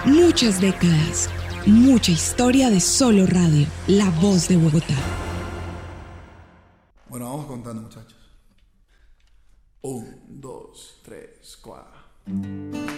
Muchas décadas, mucha historia de Solo Radio, la voz de Bogotá. Bueno, vamos contando, muchachos. 1, 2, 3, 4.